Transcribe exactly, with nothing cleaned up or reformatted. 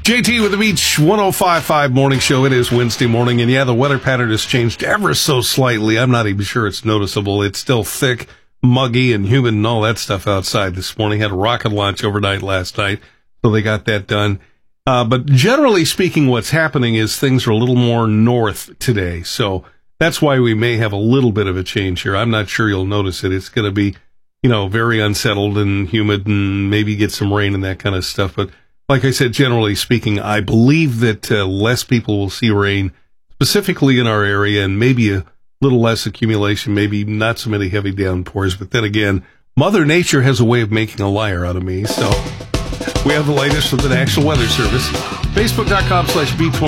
J T with the Beach one oh five point five Morning Show. It is Wednesday morning, and yeah, the weather pattern has changed ever so slightly. I'm not even sure it's noticeable. It's still thick, muggy, and humid and all that stuff outside this morning. Had a rocket launch overnight last night, so they got that done. Uh, but generally speaking, what's happening is things are a little more north today, so that's why we may have a little bit of a change here. I'm not sure you'll notice it. It's going to be, you know, very unsettled and humid and maybe get some rain and that kind of stuff, but like I said, generally speaking, I believe that uh, less people will see rain, specifically in our area, and maybe a little less accumulation, maybe not so many heavy downpours. But then again, Mother Nature has a way of making a liar out of me. So we have the latest from the National Weather Service. Facebook.com slash B20.